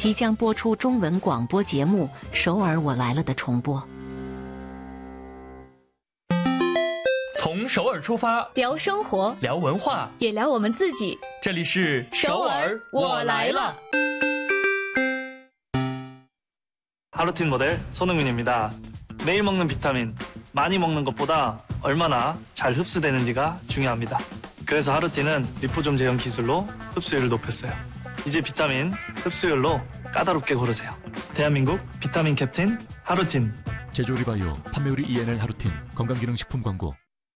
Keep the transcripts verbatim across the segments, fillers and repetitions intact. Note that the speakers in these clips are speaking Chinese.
即将播出中文广播节目《首尔我来了》的重播。 从首尔出发， 聊生活， 聊文化， 也聊我们自己。 这里是首尔我来了。 하루틴 모델 손흥민입니다. 매일 먹는 비타민, 많이 먹는 것보다 얼마나 잘 흡수되는지가 중요합니다. 그래서 하루틴은 리포좀 제형 기술로 흡수율을 높였어요. 이제 비타민 흡수율로 까다롭게 고르세요. 대한민국 비타민 캡틴 하루틴. 제조리 바이오, 판매율이 이엔엘 하루틴, 건강기능식품 광고.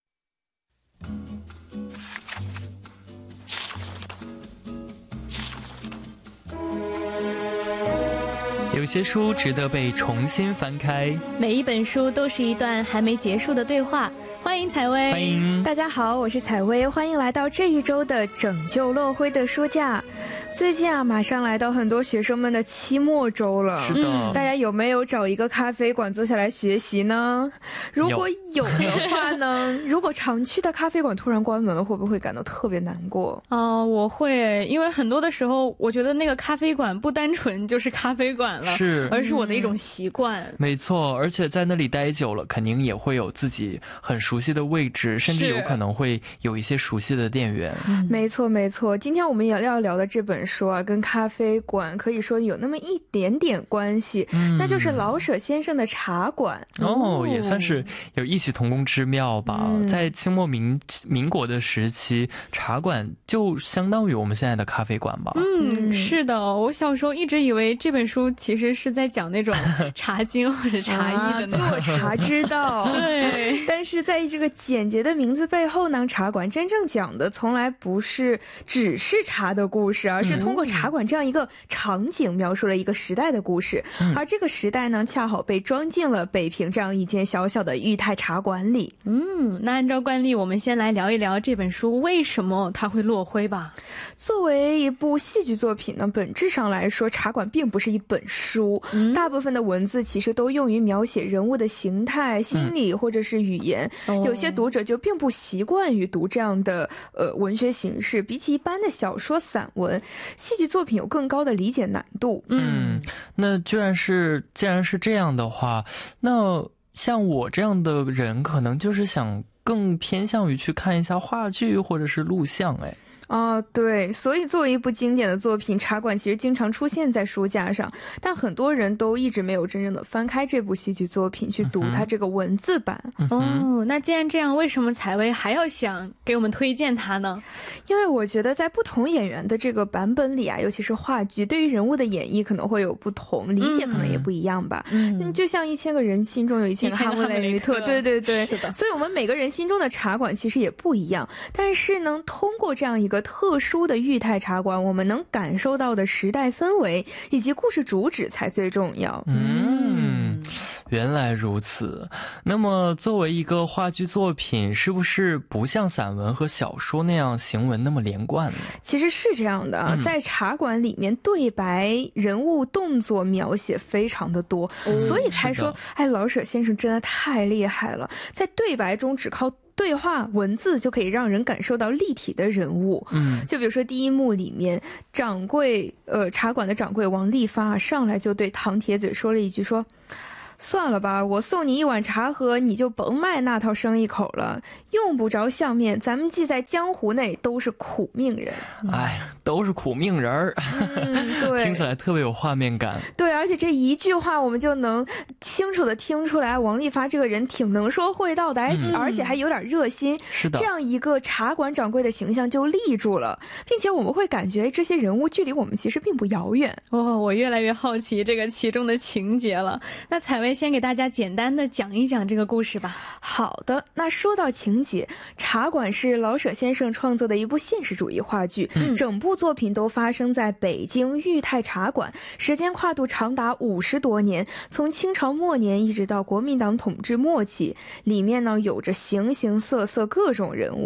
有些书值得被重新翻开， 每一本书都是一段还没结束的对话。欢迎采薇， 欢迎大家好，我是采薇，欢迎来到这一周的拯救落灰的书架。最近啊，马上来到很多学生们的期末周了， 是的， 大家有没有找一个咖啡馆坐下来学习呢？如果有的话呢，如果常去的咖啡馆突然关门了，会不会感到特别难过？ 哦，我会，因为很多的时候，我觉得那个咖啡馆不单纯就是咖啡馆了， 是， 而是我的一种习惯。 没错，而且在那里待久了，肯定也会有自己很熟悉的位置，甚至有可能会有一些熟悉的店员。 没错没错，今天我们也要聊的这本书啊，跟咖啡馆可以说有那么一点点关系，嗯、那就是老舍先生的茶馆。 哦，也算是有异曲同工之妙吧。嗯、在清末民民国的时期，茶馆就相当于我们现在的咖啡馆吧。 嗯，是的，我小时候一直以为这本书其实是在讲那种茶经或者茶艺的、 啊、做茶之道。 对， 但是在这个简洁的名字背后呢，茶馆真正讲的从来不是只是茶的故事，而是通过茶馆这样一个场景描述了一个时代的故事，嗯、而这个时代呢，恰好被装进了北平这样一间小小的裕泰茶馆里。 嗯，那按照惯例，我们先来聊一聊这本书为什么它会落灰吧。 作为一部戏剧作品呢，本质上来说，茶馆并不是一本书，嗯、大部分的文字其实都用于描写人物的形态、心理或者是语言。嗯、有些读者就并不习惯于读这样的呃文学形式，比起一般的小说、散文，戏剧作品有更高的理解难度。 嗯，那居然是既然是这样的话，那像我这样的人可能就是想更偏向于去看一下话剧或者是录像。哎哦，对，所以作为一部经典的作品，茶馆其实经常出现在书架上，但很多人都一直没有真正的翻开这部戏剧作品去读它这个文字版。 嗯、哦，那既然这样，为什么采薇还要想给我们推荐它呢？ 因为我觉得在不同演员的这个版本里啊，尤其是话剧，对于人物的演绎可能会有不同，理解可能也不一样吧。嗯，嗯就像一千个人心中有一千个哈姆雷特，对对对，是的。所以我们每个人心中的茶馆其实也不一样，但是呢，通过这样一个特殊的裕泰茶馆，我们能感受到的时代氛围以及故事主旨才最重要。 嗯，原来如此。那么作为一个话剧作品，是不是不像散文和小说那样行文那么连贯呢？ 其实是这样的啊，嗯、在茶馆里面，对白、人物动作描写非常的多，嗯、所以才说，哎，老舍先生真的太厉害了，在对白中只靠对话文字就可以让人感受到立体的人物。嗯，就比如说第一幕里面，掌柜呃茶馆的掌柜王利发上来就对唐铁嘴说了一句说，算了吧，我送你一碗茶喝，你就甭卖那套生意口了，用不着相面，咱们既在江湖内都是苦命人。 哎，都是苦命人儿。嗯，对，听起来特别有画面感。 对，而且这一句话我们就能清楚的听出来，王利发这个人挺能说会道的，而且、嗯、而且还有点热心。 是的， 这样一个茶馆掌柜的形象就立住了，并且我们会感觉这些人物距离我们其实并不遥远。 哦，我越来越好奇这个其中的情节了。那采薇先给大家简单的讲一讲这个故事吧。 好的，那说到情节，茶馆是老舍先生创作的一部现实主义话剧，嗯、整部作品都发生在北京裕泰茶馆，时间跨度长达五十多年，从清朝末年一直到国民党统治末期，里面呢有着形形色色各种人物。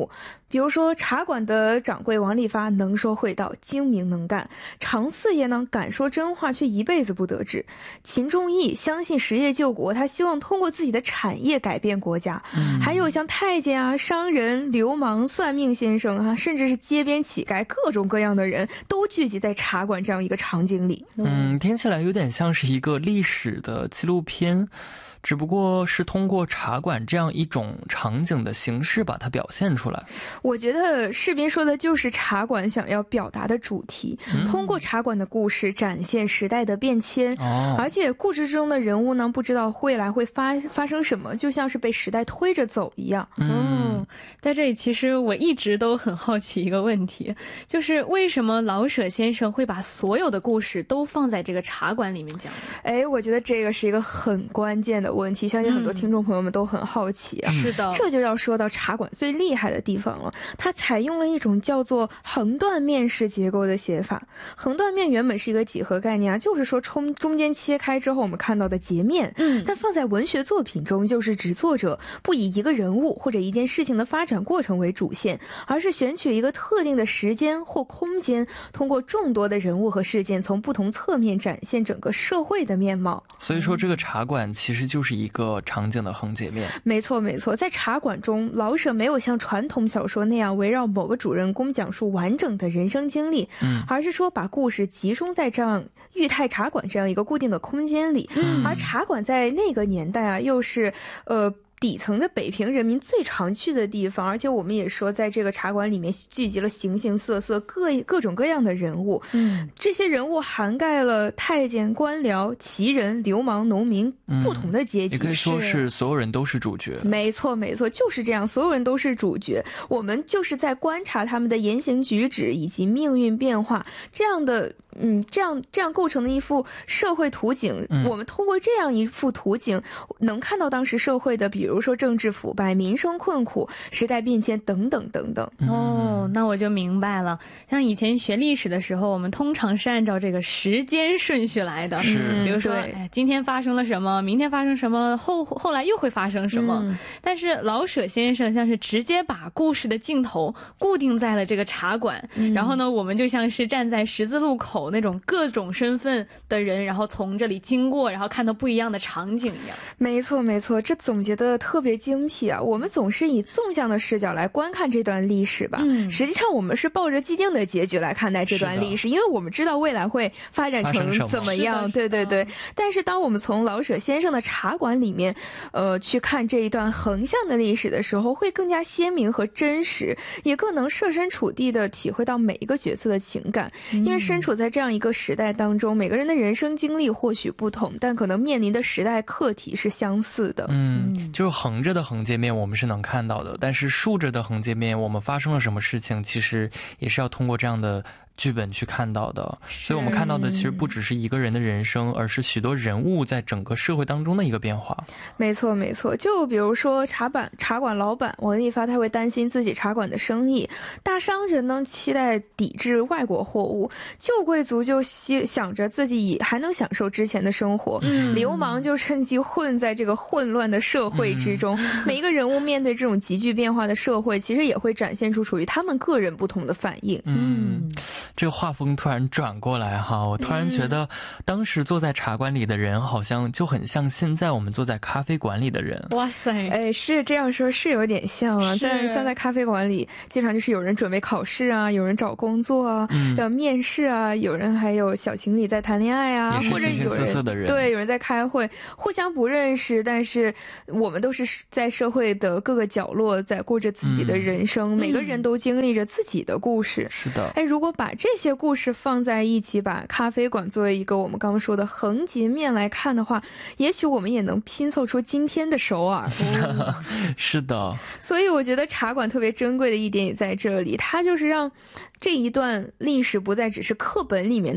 比如说茶馆的掌柜王利发能说会道，精明能干，常四爷呢敢说真话却一辈子不得志，秦仲义相信实业救国，他希望通过自己的产业改变国家、嗯、还有像太监啊、商人、流氓、算命先生啊，甚至是街边乞丐，各种各样的人都聚集在茶馆这样一个场景里。 嗯，听起来有点像是一个历史的纪录片，只不过是通过茶馆这样一种场景的形式把它表现出来。 我觉得士斌说的就是茶馆想要表达的主题、嗯、通过茶馆的故事展现时代的变迁、哦、而且故事中的人物呢，不知道未来会发发生什么，就像是被时代推着走一样。 嗯，在这里其实我一直都很好奇一个问题，就是为什么老舍先生会把所有的故事都放在这个茶馆里面讲？ 哎，我觉得这个是一个很关键的问题，相信很多听众朋友们都很好奇啊。 是的， 这就要说到茶馆最厉害的地方了，它采用了一种叫做横断面式结构的写法。横断面原本是一个几何概念啊，就是说中中间切开之后我们看到的截面。嗯，但放在文学作品中，就是指作者不以一个人物或者一件事情的发展过程为主线，而是选取一个特定的时间或空间，通过众多的人物和事件，从不同侧面展现整个社会的面貌。 所以说这个茶馆其实就是一个场景的横截面。 没错没错，在茶馆中，老舍没有像传统小说那样围绕某个主人公讲述完整的人生经历、嗯、而是说把故事集中在这样裕泰茶馆这样一个固定的空间里、嗯、而茶馆在那个年代啊，又是呃底层的北平人民最常去的地方，而且我们也说在这个茶馆里面聚集了形形色色各各种各样的人物。嗯，这些人物涵盖了太监、官僚、旗人、流氓、农民、嗯、不同的阶级， 也可以说是所有人都是主角。 没错没错，就是这样，所有人都是主角，我们就是在观察他们的言行举止以及命运变化，这样的嗯，这样这样构成的一幅社会图景、嗯、我们通过这样一幅图景能看到当时社会的比如说政治腐败、民生困苦、时代变迁等等等等。 哦，那我就明白了，像以前学历史的时候，我们通常是按照这个时间顺序来的， 是比如说哎，今天发生了什么，明天发生什么，后后来又会发生什么、嗯、但是老舍先生像是直接把故事的镜头固定在了这个茶馆、嗯、然后呢我们就像是站在十字路口那种各种身份的人，然后从这里经过，然后看到不一样的场景一样。 没错没错，这总结的特别精辟啊！我们总是以纵向的视角来观看这段历史吧、嗯、实际上我们是抱着既定的结局来看待这段历史，因为我们知道未来会发展成怎么样。对对对。但是当我们从老舍先生的茶馆里面呃，去看这一段横向的历史的时候，会更加鲜明和真实，也更能设身处地的体会到每一个角色的情感、嗯、因为身处在这样一个时代当中，每个人的人生经历或许不同，但可能面临的时代课题是相似的。 嗯，就是横着的横界面我们是能看到的，但是竖着的横界面我们发生了什么事情，其实也是要通过这样的剧本去看到的。所以我们看到的其实不只是一个人的人生，而是许多人物在整个社会当中的一个变化。 没错没错，就比如说茶馆茶馆老板王利发，他会担心自己茶馆的生意，大商人呢期待抵制外国货物，旧贵族就想着自己还能享受之前的生活、嗯、流氓就趁机混在这个混乱的社会之中、嗯、每一个人物面对这种急剧变化的社会，其实也会展现出属于他们个人不同的反应。 嗯，这个画风突然转过来哈，我突然觉得当时坐在茶馆里的人好像就很像现在我们坐在咖啡馆里的人。 哇塞， 哎，是这样说是有点像啊，在像在咖啡馆里经常就是有人准备考试啊，有人找工作啊、嗯、要面试啊，有人还有小情侣在谈恋爱啊， 或者有人的人对有人在开会，互相不认识，但是我们都是在社会的各个角落在过着自己的人生、嗯、每个人都经历着自己的故事。 是的， 哎，如果把这些故事放在一起，把咖啡馆作为一个我们刚刚说的横截面来看的话，也许我们也能拼凑出今天的首尔、 哦、是的。 所以我觉得茶馆特别珍贵的一点也在这里，它就是让这一段历史不再只是课本里面的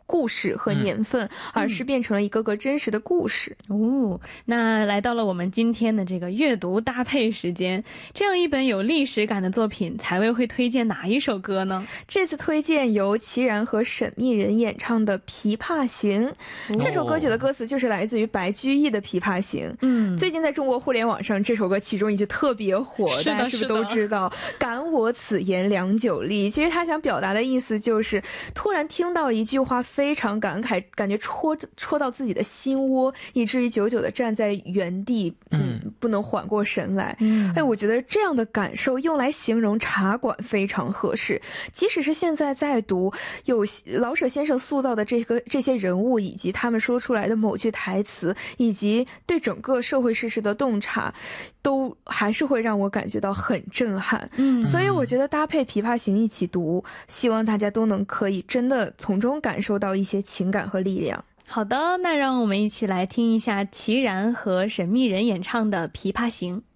故事和年份，嗯、而是变成了一个个真实的故事。 哦，那来到了我们今天的这个阅读搭配时间，这样一本有历史感的作品，采薇会推荐哪一首歌呢？ 这次推荐由齐然和沈密人演唱的《琵琶行》。哦、这首歌曲的歌词就是来自于白居易的《琵琶行》。嗯，最近在中国互联网上，这首歌其中一句特别火，大家是不是都知道？感我此言良久立。其实他想表达的意思就是，突然听到一句话非常感慨，感觉戳戳到自己的心窝，以至于久久的站在原地，嗯，不能缓过神来。嗯，哎，我觉得这样的感受用来形容茶馆非常合适。即使是现在在读，有老舍先生塑造的这个这些人物，以及他们说出来的某句台词，以及对整个社会事实的洞察，都还是会让我感觉到很震撼。嗯，所以我觉得搭配《琵琶行》一起读，希望大家都能可以真的从中感受到一些情感和力量。 好的，那让我们一起来听一下齐然和沈密人演唱的《琵琶行》。